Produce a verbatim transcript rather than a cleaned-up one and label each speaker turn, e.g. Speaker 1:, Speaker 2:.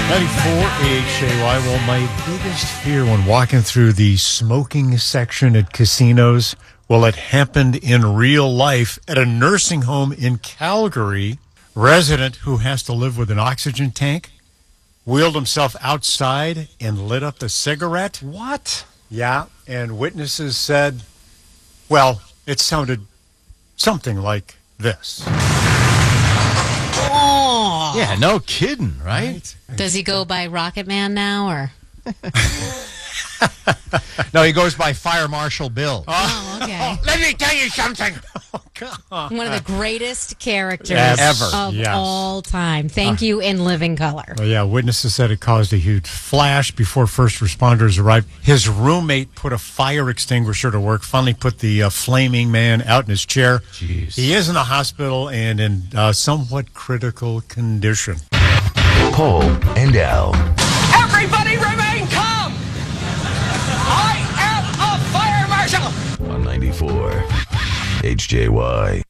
Speaker 1: ninety-four H A Y. Well, my biggest fear when walking through the smoking section at casinos, well, it happened in real life at a nursing home in Calgary. Resident who has to live with an oxygen tank wheeled himself outside and lit up a cigarette.
Speaker 2: What?
Speaker 1: Yeah, and witnesses said, well, it sounded something like this.
Speaker 2: Oh. Yeah, no kidding, right?
Speaker 3: Does he go by Rocket Man now, or?
Speaker 2: No, he goes by Fire Marshal Bill.
Speaker 3: Oh, okay.
Speaker 1: Let me tell you something. Oh, God.
Speaker 3: One of the greatest characters
Speaker 1: Ever.
Speaker 3: of
Speaker 1: Yes.
Speaker 3: all time. Thank you, In Living Color.
Speaker 1: Well, yeah, witnesses said it caused a huge flash before first responders arrived. His roommate put a fire extinguisher to work, finally put the uh, flaming man out in his chair.
Speaker 2: Jeez.
Speaker 1: He is in the hospital and in uh, somewhat critical condition.
Speaker 4: Paul and Al.
Speaker 5: Everybody remain calm! I am a fire marshal!
Speaker 4: On ninety-four H J Y.